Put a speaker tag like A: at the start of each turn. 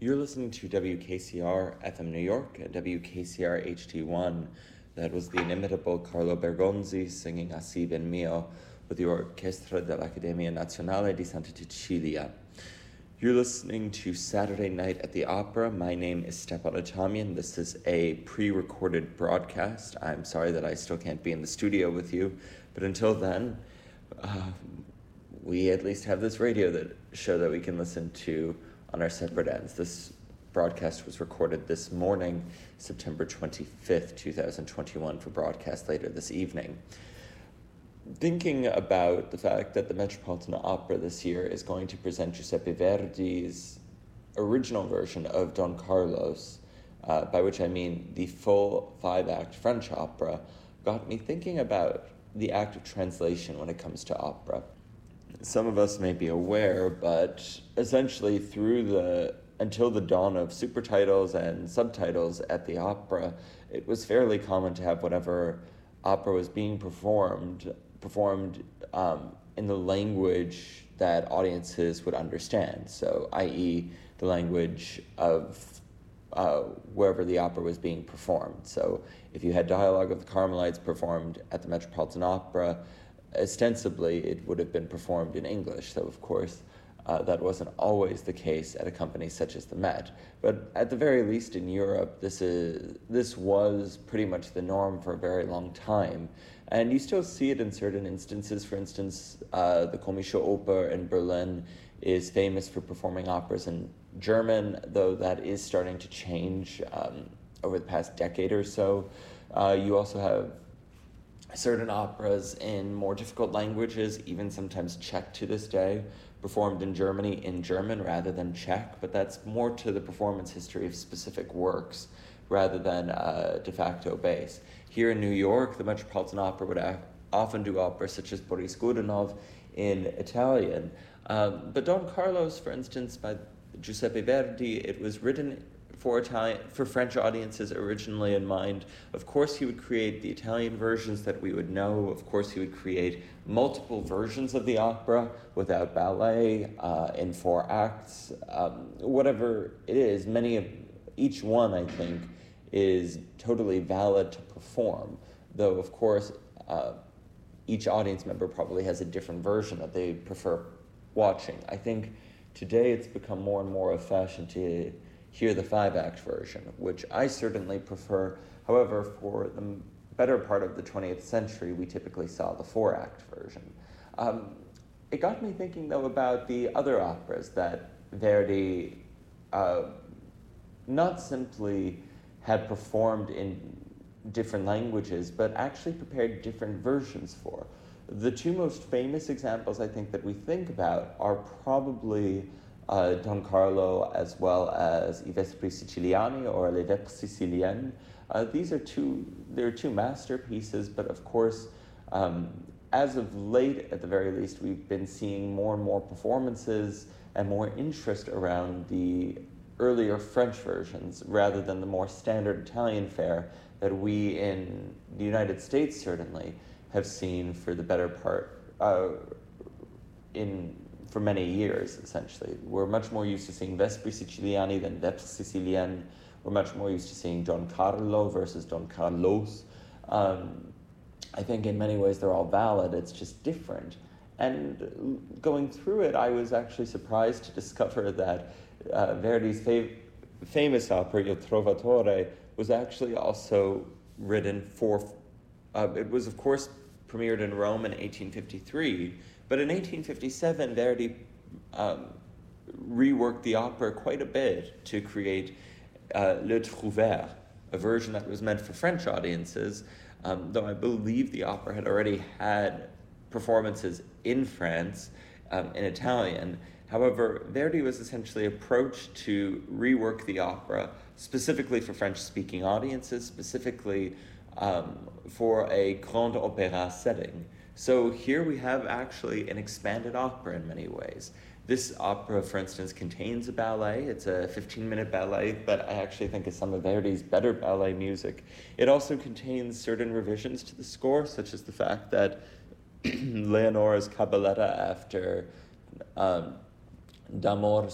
A: You're listening to WKCR FM New York and WKCR HD1. That was the inimitable Carlo Bergonzi singing Así ben mio with the Orchestra dell'Accademia Nazionale di Santa Cecilia. You're listening to Saturday Night at the Opera. My name is Stepan Atamian. This is a pre-recorded broadcast. I'm sorry that I still can't be in the studio with you, but until then, we at least have this radio show that we can listen to on our separate ends. This broadcast was recorded this morning, September 25th, 2021, for broadcast later this evening. Thinking about the fact that the Metropolitan Opera this year is going to present Giuseppe Verdi's original version of Don Carlos, by which I mean the full 5-act French opera, got me thinking about the act of translation when it comes to opera. Some of us may be aware, but essentially until the dawn of supertitles and subtitles at the opera, it was fairly common to have whatever opera was being performed in the language that audiences would understand. So, i.e., the language of wherever the opera was being performed. So, if you had Dialogue of the Carmelites performed at the Metropolitan Opera, ostensibly it would have been performed in English, though of course that wasn't always the case at a company such as the Met. But at the very least in Europe, this was pretty much the norm for a very long time. And you still see it in certain instances. For instance, the Komische Oper in Berlin is famous for performing operas in German, though that is starting to change over the past decade or so. You also have certain operas in more difficult languages, even sometimes Czech to this day, performed in Germany in German rather than Czech, but that's more to the performance history of specific works rather than de facto base. Here in New York, the Metropolitan Opera would often do operas such as Boris Godunov in Italian. But Don Carlos, for instance, by Giuseppe Verdi, it was written for French audiences originally in mind. Of course, he would create the Italian versions that we would know. Of course, he would create multiple versions of the opera without ballet, in 4 acts. Whatever it is, each one, I think, is totally valid to perform. Though, of course, each audience member probably has a different version that they prefer watching. I think today it's become more and more a fashion to hear the 5-act version, which I certainly prefer. However, for the better part of the 20th century, we typically saw the 4-act version. It got me thinking, though, about the other operas that Verdi not simply had performed in different languages, but actually prepared different versions for. The 2 most famous examples, I think, that we think about are probably Don Carlo as well as I Vespri Siciliani or Les Vêpres Siciliennes. These are two masterpieces, but of course, as of late, at the very least, we've been seeing more and more performances and more interest around the earlier French versions rather than the more standard Italian fare that we in the United States certainly have seen for the better part for many years, essentially. We're much more used to seeing Vespri Siciliani than Vêpres Siciliennes. We're much more used to seeing Don Carlo versus Don Carlos. I think in many ways they're all valid, it's just different. And going through it, I was actually surprised to discover that Verdi's famous opera, Il Trovatore, was actually also written for... it was, of course, premiered in Rome in 1853, but in 1857, Verdi reworked the opera quite a bit to create Le Trouvère, a version that was meant for French audiences, though I believe the opera had already had performances in France, in Italian. However, Verdi was essentially approached to rework the opera specifically for French-speaking audiences, specifically for a grand opéra setting. So here we have actually an expanded opera in many ways. This opera, for instance, contains a ballet. It's a 15-minute ballet, but I actually think is some of Verdi's better ballet music. It also contains certain revisions to the score, such as the fact that Leonora's cabaletta after D'amor